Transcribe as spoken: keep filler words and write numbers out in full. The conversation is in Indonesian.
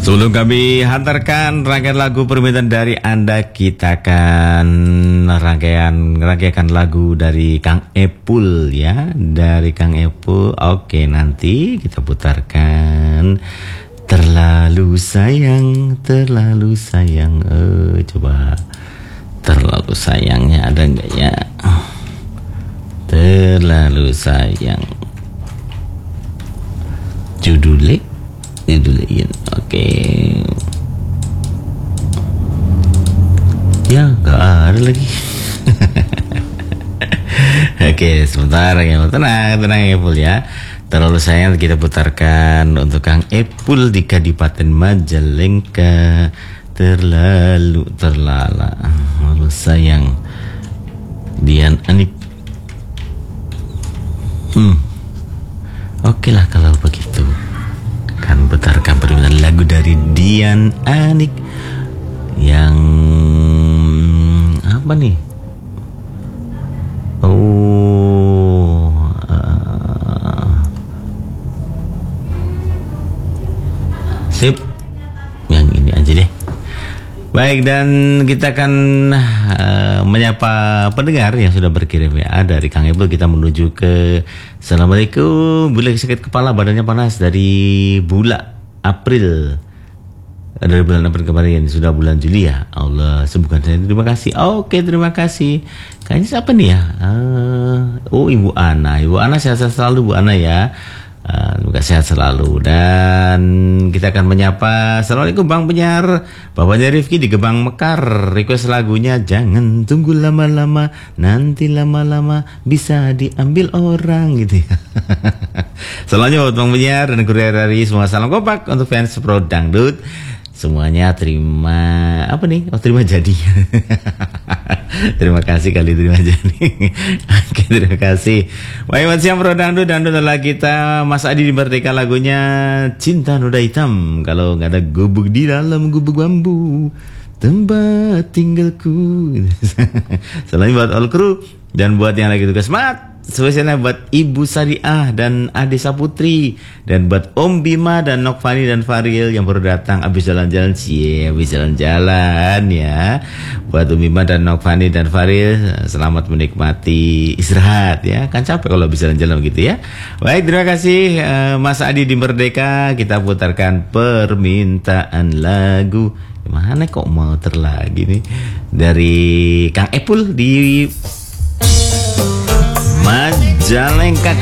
Sebelum kami hantarkan rangkaian lagu permintaan dari Anda, kita akan rangkaian rangkaian lagu dari Kang Epul ya, dari Kang Epul. Oke, nanti kita putarkan Terlalu Sayang, Terlalu Sayang. Eh, coba Terlalu Sayangnya ada enggak ya? Terlalu Sayang. Judulnya Judulin, oke. Ya, nggak ada lagi. Oke, sebentar ya, tenang, tenang ya, Epul ya. Terlalu Sayang kita putarkan untuk Kang Epul di Kadipaten Majalengka. Terlalu terlala, terlalu sayang. Dian Anik. Hmm, oke lah kalau begitu. Akan putarkan permintaan lagu dari Dian Anik yang apa nih? Oh, uh, sip, yang ini aja deh. Baik, dan kita akan uh, menyapa pendengar yang sudah berkirim ya dari Kang Epul. Kita menuju ke Assalamualaikum. Bule sakit kepala, badannya panas dari bulan April, dari bulan April kemarin, sudah bulan Juli ya. Allah sembuhkan saya, terima kasih. Oke, terima kasih. Kayaknya siapa nih ya? Uh, oh, Ibu Ana. Ibu Ana sehat-sehat selalu, Bu Ana ya. Semoga uh, sehat selalu. Dan kita akan menyapa Assalamualaikum Bang Penyiar, Bapaknya Rifki di Gebang Mekar. Request lagunya Jangan Tunggu Lama-Lama, Nanti Lama-Lama Bisa Diambil Orang gitu ya. Selanjutnya buat Bang Penyiar dan Kurir dari semua, salam kompak untuk fans Pro Dangdut semuanya. Terima apa nih? Oh, terima jadi. Terima kasih kali terima jadi. Oke, terima kasih. Baik, siang Pro Dangdut, Dangdut adalah kita. Mas Adi di Merdeka lagunya Cinta Noda Hitam. Kalau nggak ada gubuk di dalam gubuk bambu, tempat tinggalku. Selain buat all crew dan buat yang lagi tugas semangat. Spesialnya buat Ibu Sariah dan Ade Saputri, dan buat Om Bima dan Nokfani dan Faril yang baru datang abis jalan-jalan. Cie, abis jalan-jalan ya. Buat Om Bima dan Nokfani dan Faril, selamat menikmati istirahat ya. Kan capek kalau abis jalan-jalan gitu ya. Baik, terima kasih uh, Mas Adi di Merdeka. Kita putarkan permintaan lagu. Mana kok mau terlagi nih, dari Kang Epul di Majalengka,